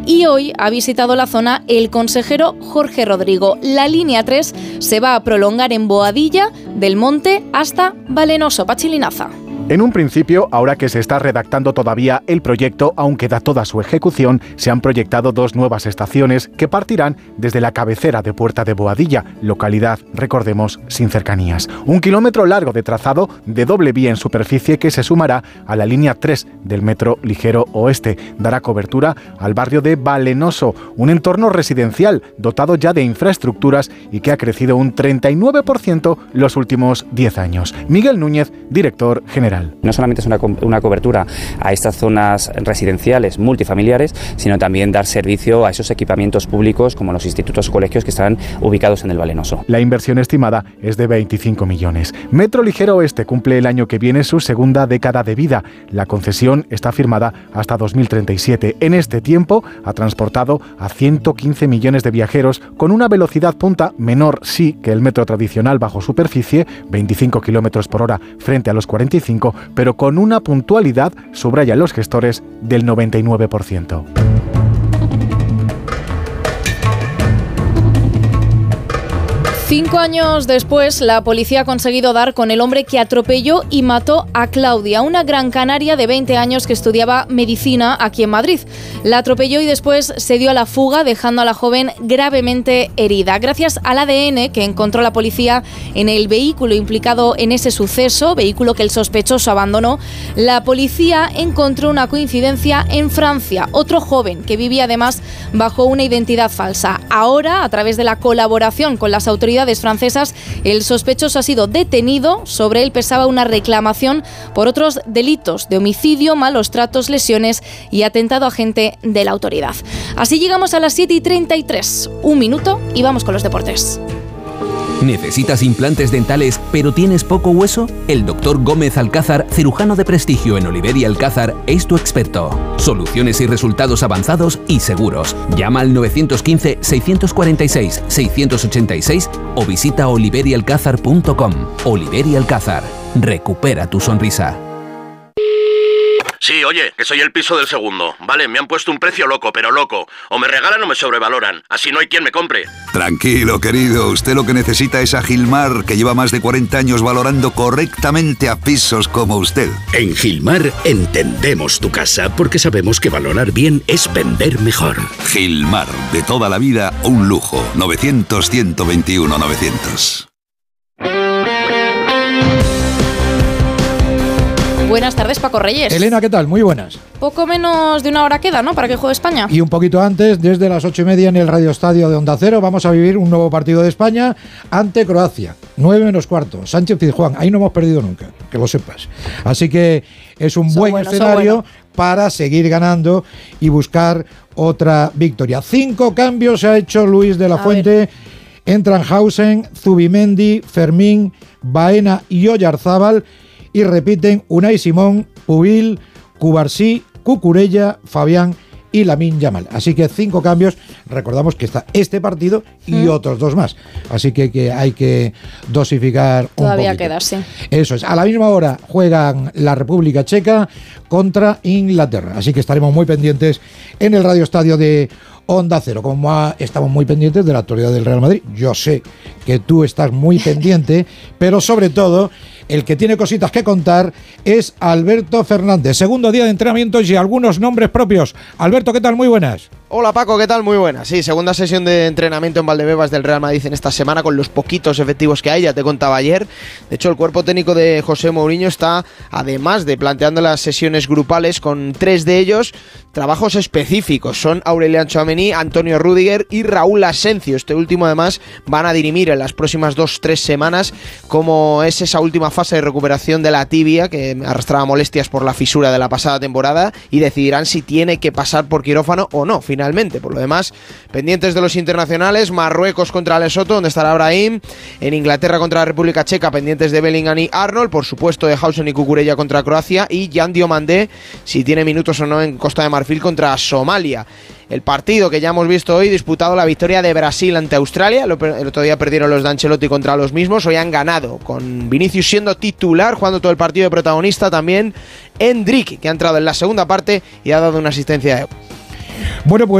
y hoy ha visitado la zona el consejero Jorge Rodrigo. La línea 3 se va a prolongar en Boadilla del Monte hasta Valenoso. Pachi Linaza. En un principio, ahora que se está redactando todavía el proyecto, aún queda toda su ejecución, se han proyectado 2 nuevas estaciones que partirán desde la cabecera de Puerta de Boadilla, localidad, recordemos, sin cercanías. 1 kilómetro largo de trazado de doble vía en superficie que se sumará a la línea 3 del Metro Ligero Oeste. Dará cobertura al barrio de Valenoso, un entorno residencial dotado ya de infraestructuras y que ha crecido un 39% los últimos 10 años. Miguel Núñez, director general. No solamente es una cobertura a estas zonas residenciales multifamiliares, sino también dar servicio a esos equipamientos públicos como los institutos o colegios que están ubicados en el Valenoso. La inversión estimada es de 25 millones. Metro Ligero Oeste cumple el año que viene su segunda década de vida. La concesión está firmada hasta 2037. En este tiempo ha transportado a 115 millones de viajeros con una velocidad punta menor sí que el metro tradicional bajo superficie, 25 kilómetros por hora frente a los 45, pero con una puntualidad, subrayan los gestores, del 99%. Cinco años después, la policía ha conseguido dar con el hombre que atropelló y mató a Claudia, una gran canaria de 20 años que estudiaba medicina aquí en Madrid. La atropelló y después se dio a la fuga, dejando a la joven gravemente herida. Gracias al ADN que encontró la policía en el vehículo implicado en ese suceso, vehículo que el sospechoso abandonó, la policía encontró una coincidencia en Francia. Otro joven que vivía además bajo una identidad falsa. Ahora, a través de la colaboración con las autoridades francesas, el sospechoso ha sido detenido. Sobre él pesaba una reclamación por otros delitos de homicidio, malos tratos, lesiones y atentado a agente de la autoridad. Así llegamos a las 7:33, 1 minuto y vamos con los deportes. ¿Necesitas implantes dentales pero tienes poco hueso? El Dr. Gómez Alcázar, cirujano de prestigio en Oliver y Alcázar, es tu experto. Soluciones y resultados avanzados y seguros. Llama al 915-646-686 o visita oliverialcázar.com. Oliver y Alcázar. Recupera tu sonrisa. Sí, oye, que soy el piso del segundo. Vale, me han puesto un precio loco, pero loco. O me regalan o me sobrevaloran. Así no hay quien me compre. Tranquilo, querido. Usted lo que necesita es a Gilmar, que lleva más de 40 años valorando correctamente a pisos como usted. En Gilmar entendemos tu casa porque sabemos que valorar bien es vender mejor. Gilmar, de toda la vida, un lujo. 900-121-900. Buenas tardes, Paco Reyes. Elena, ¿qué tal? Muy buenas. Poco menos de una hora queda, ¿no?, para que juegue España. Y un poquito antes, desde las 8:30 en el Radio Estadio de Onda Cero, vamos a vivir un nuevo partido de España ante Croacia. 9:15, Sánchez-Pizjuán. Ahí no hemos perdido nunca, que lo sepas. Así que es un buen escenario para seguir ganando y buscar otra victoria. 5 cambios ha hecho Luis de la Fuente. Entran Hausen, Zubimendi, Fermín, Baena y Oyarzábal. Y repiten Unai Simón, Pubil, Cubarsí, Cucurella, Fabián y Lamine Yamal. Así que 5 cambios. Recordamos que está este partido y otros 2 más. Así que hay que dosificar Todavía un poquito. queda, sí. Eso es. A la misma hora juegan la República Checa contra Inglaterra. Así que estaremos muy pendientes en el Radio Estadio de Onda Cero. Como estamos muy pendientes de la actualidad del Real Madrid. Yo sé que tú estás muy pendiente, pero sobre todo el que tiene cositas que contar es Alberto Fernández. Segundo día de entrenamientos y algunos nombres propios. Alberto, ¿qué tal? Muy buenas. Hola Paco, ¿qué tal? Muy buenas. Sí, segunda sesión de entrenamiento en Valdebebas del Real Madrid en esta semana con los poquitos efectivos que hay, ya te contaba ayer. De hecho, el cuerpo técnico de José Mourinho está, además de planteando las sesiones grupales, con 3 de ellos trabajos específicos. Son Aurelian Tchouaméni, Antonio Rüdiger y Raúl Asencio. Este último además van a dirimir en las próximas 2-3 semanas cómo es esa última fase de recuperación de la tibia, que arrastraba molestias por la fisura de la pasada temporada, y decidirán si tiene que pasar por quirófano o no, finalmente. Por lo demás, pendientes de los internacionales, Marruecos contra Lesoto, donde estará Brahim, en Inglaterra contra la República Checa, pendientes de Bellingham y Arnold, por supuesto de Hausen y Cucurella contra Croacia, y Jan Diomandé, si tiene minutos o no en Costa de Marfil contra Somalia. El partido que ya hemos visto hoy, disputado la victoria de Brasil ante Australia. El otro día perdieron los de Ancelotti contra los mismos. Hoy han ganado, con Vinicius siendo titular, jugando todo el partido de protagonista. También Endrick, que ha entrado en la segunda parte y ha dado una asistencia de... Bueno, pues